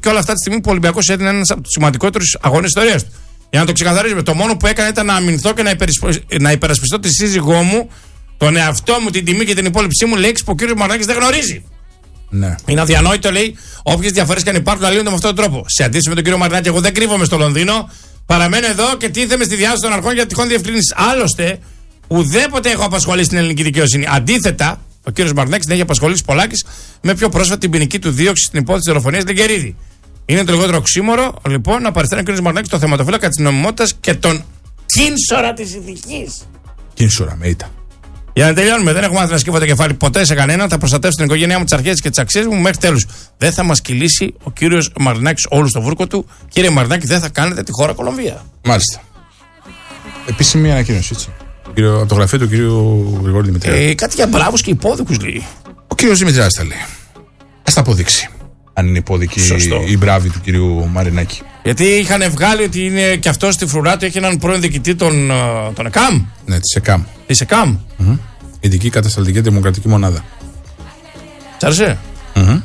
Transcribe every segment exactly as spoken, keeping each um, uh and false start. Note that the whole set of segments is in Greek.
και όλα αυτά τη στιγμή που ο Ολυμπιακός έδινε ένα από τους σημαντικότερους αγώνες της ιστορίας του. Για να το ξεκαθαρίσουμε, το μόνο που έκανα ήταν να αμυνθώ και να, να υπερασπιστώ τη σύζυγό μου, τον εαυτό μου, την τιμή και την υπόλοιψή μου, λέξη που ο κύριος Μαρινάκης δεν γνωρίζει. Ναι. Είναι αδιανόητο, λέει, όποιες διαφορές και αν υπάρχουν, να λύνονται με αυτόν τον τρόπο. Σε αντίθεση με τον κύριο Μαρινάκη, εγώ δεν κρύβομαι στο Λονδίνο, παραμένω εδώ και τίθεμαι στη διάθεση των αρχών για τυχόν διευκρινήσεις. Άλλωστε, ουδέποτε έχω απασχολήσει την ελληνική δικαιοσύνη. Αντίθετα, ο κύριος Μαρινάκης την έχει απασχολήσει πολλάκις με πιο πρόσφατη την ποινική του δίωξη στην υπόθεση της δολοφονίας Λεγκερίδη. Είναι το λιγότερο οξύμορο, λοιπόν, να παριστάνει ο κύριος Μαρινάκης το θεματοφύλακα της νομιμότητας και τον κίνσορα της ηθικής. Κίνσορα, με ήττα. Για να τελειώνουμε, δεν έχω μάθει να σκύβω το κεφάλι ποτέ σε κανέναν. Θα προστατεύσω την οικογένειά μου, τις αρχές και τις αξίες μου μέχρι τέλους. Δεν θα μας κυλήσει ο κύριος Μαρινάκης όλου στο βούρκο του. Κύριε Μαρινάκη, δεν θα κάνετε τη χώρα Κολομβία. Μάλιστα. Επίσημη ανακοίνωση, έτσι. Από το γραφείο του κύριου Γρηγόρη Δημητριάδη. Ε, κάτι για μπράβους και υπόδικους λέει. Ο κύριος Δημητριάδης τα λέει. Ας τα αποδείξει. Αν είναι υπόδικη η μπράβη του κυρίου Μαρινάκη. Γιατί είχαν βγάλει ότι είναι και αυτό στη φρουρά του έχει έναν πρώην διοικητή των, των ΕΚΑΜ. Ναι, της ΕΚΑΜ. Της ΕΚΑΜ. Mm-hmm. Ειδική Κατασταλτική Δημοκρατική Μονάδα. Σ' άρεσε? Mm-hmm.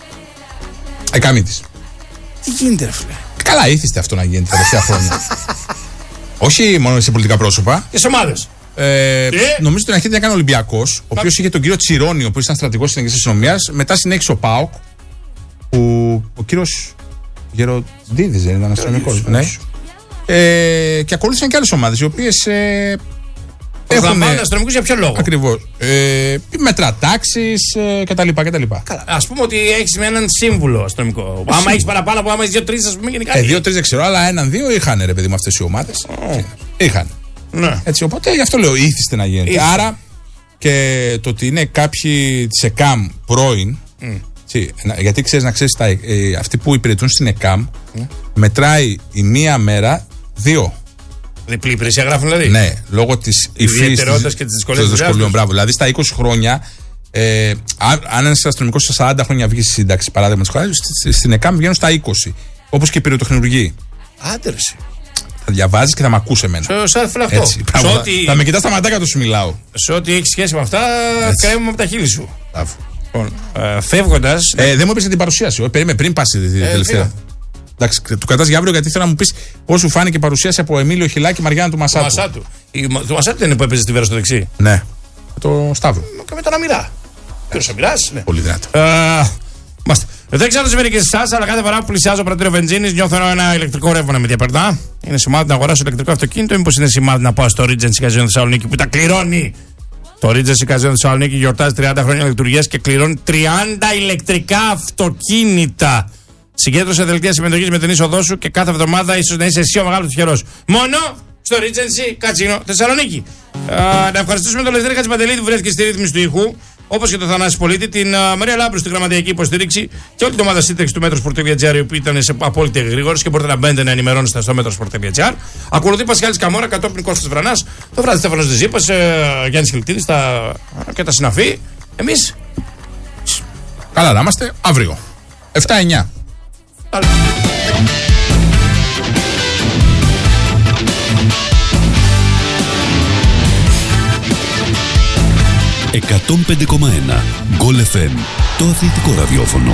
ΕΚΑΜ της. Τι γίνεται, ρε φίλε? Καλά, ήθιστε αυτό να γίνεται τα τελευταία χρόνια. Όχι μόνο σε πολιτικά πρόσωπα. Και σε ομάδες. Ε, νομίζω ότι την αρχή την έκανε ο Ολυμπιακός, ο οποίος είχε τον κύριο Τσιρόνι, ο οποίος ήταν στρατηγός της Εθνικής Αστυνομίας. Μετά συνέχισε ο ΠΑΟΚ, που ο κύριος Γεροντίδης δεν ήταν αστυνομικός. Ναι. Ε, και ακολούθησαν και άλλες ομάδες, οι οποίες. Ε, έχουν αστυνομικούς για ποιο λόγο? Ακριβώς. Ε, μετρατάξεις ε, κτλ. κτλ. Καλά. Ας πούμε ότι έχεις με έναν σύμβουλο αστυνομικό. Άμα σύμβουλο. Έχεις παραπάνω από άμα έχεις δύο-τρεις, ας πούμε γενικά. Ε, δύο-τρεις δεν ξέρω, αλλά έναν-δύο είχαν ρε παιδί με αυτές οι ομάδες. Oh. Είχαν. Ναι. Έτσι, οπότε γι' αυτό λέω ήθιστε να γίνεται. Ήθιστε. Άρα και το ότι είναι κάποιοι της ΕΚΑΜ πρώην. Mm. Έτσι, γιατί ξέρεις να ξέρεις, τα, ε, αυτοί που υπηρετούν στην ΕΚΑΜ mm. μετράει η μία μέρα δύο. Διπλή υπηρεσία γράφουν δηλαδή. Ναι, λόγω της ιδιαιτερότητας και της δυσκολίας. Μπράβο. Δηλαδή στα είκοσι χρόνια, ε, αν ένας αστυνομικός στα σαράντα χρόνια βγει στη σύνταξη, παράδειγμα της χώρας, στην ΕΚΑΜ βγαίνουν στα είκοσι. Όπως και οι πυροτεχνουργοί. Άντερση. Θα διαβάζεις και θα μ' ακούς εμένα. Σαν φυλακτό. Θα, ό,τι... θα με κοιτάς τα ματάκια του σου μιλάω. Σε ό,τι έχει σχέση με αυτά, κρέμουμε από τα χείλη σου. Μπράβο. Λοιπόν, ε, φεύγοντας. Ε, δεν μου είπες την παρουσίαση. Περίμενε πριν πας τη τελευταία. Εντάξει, του κρατάς για αύριο γιατί θέλω να μου πεις πώς σου φάνηκε η παρουσίαση από Εμίλιο Χιλάκη Μαριάννα του Μασάτου. Μασάτου. Η, το Μασάτου δεν είναι που έπαιζε στη Βέρα στο δεξί. Ναι. Το Σταύρο. Και με τον Αμυρά. Ποιος Αμυράς, ναι. Πολύ δυνατό. Μάστε. Δεν ξέρω τι συμβαίνει και σε εσάς, αλλά κάθε φορά που πλησιάζω πρατήριο βενζίνης νιώθω ένα ηλεκτρικό ρεύμα να με διαπερνά. Είναι σημάδι να αγοράσω ηλεκτρικό αυτοκίνητο, μήπως είναι σημάδι να πάω στο Regency Casino Θεσσαλονίκη που τα κληρώνει. Το Regency Casino Θεσσαλονίκη γιορτάζει τριάντα χρόνια λειτουργίας και κληρώνει τριάντα ηλεκτρικά αυτοκίνητα. Συγκέντρωσε δελτία συμμετοχής με την είσοδό σου και κάθε εβδομάδα ίσως να είσαι εσύ ο μεγάλος τυχερός. Μόνο στο Regency Casino Θεσσαλονίκη. Α, να ευχαριστήσουμε τον Λευτέρη Χατζηπαντελίδη που βρέθηκε στη ρύθμιση του ήχου. Όπως και τον Θανάση Πολίτη, την uh, Μαρία Λάμπρου στη γραμματιακή υποστήριξη και όλη την ομάδα σύνταξη του Metrosport.gr, οι οποίοι ήταν σε απόλυτη γρήγορες και μπορείτε να μπαίνετε να ενημερώνεστε στο Metrosport.gr. Ακολουθεί Πασχάλης Καμόρα, κατόπιν Κώστας Βρανάς, το βράδυ Στέφανος Δεζίπας, uh, Γιάννης Χιλκτίδης τα... και τα συναφή. Εμείς. Καλά να είμαστε αύριο. εφτά εννιά. εκατόν πέντε κόμμα ένα Γκολ εφ εμ, το αθλητικό ραδιόφωνο.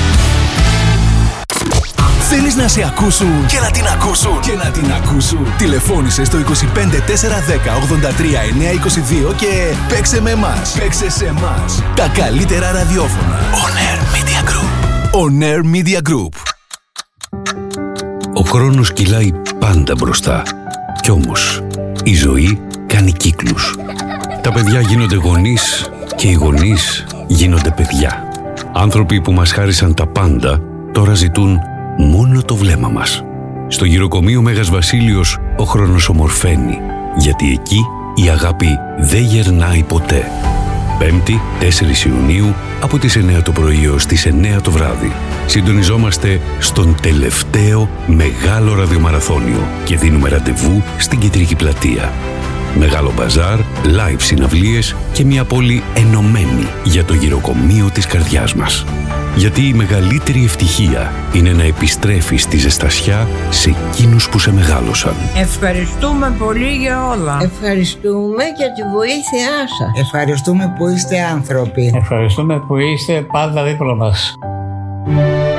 Θέλεις να σε ακούσουν και να την ακούσουν και να την ακούσουν. Τηλεφώνησε στο είκοσι πέντε τετρακόσια δέκα ογδόντα τρία εννιακόσια είκοσι δύο και παίξε με εμάς. Παίξε σε εμάς. Τα καλύτερα ραδιόφωνα. On Air Media Group. On Air Media Group. Ο χρόνος κυλάει πάντα μπροστά. Κι όμως η ζωή κάνει κύκλους. Τα παιδιά γίνονται γονείς και οι γονείς γίνονται παιδιά. Άνθρωποι που μας χάρισαν τα πάντα τώρα ζητούν μόνο το βλέμμα μας. Στο γυροκομείο Μέγας Βασίλειος ο χρόνος ομορφαίνει, γιατί εκεί η αγάπη δεν γερνάει ποτέ. Πέμπτη, τέσσερις Ιουνίου, από τις εννιά το πρωί έως τις εννιά το βράδυ. Συντονιζόμαστε στον τελευταίο μεγάλο ραδιομαραθώνιο και δίνουμε ραντεβού στην Κεντρική Πλατεία. Μεγάλο μπαζάρ, live συναυλίες και μια πόλη ενωμένη για το γυροκομείο της καρδιάς μας. Γιατί η μεγαλύτερη ευτυχία είναι να επιστρέφεις τη ζεστασιά σε εκείνους που σε μεγάλωσαν. Ευχαριστούμε πολύ για όλα. Ευχαριστούμε για τη βοήθειά σας. Ευχαριστούμε που είστε άνθρωποι. Ευχαριστούμε που είστε πάντα δίπλα μας.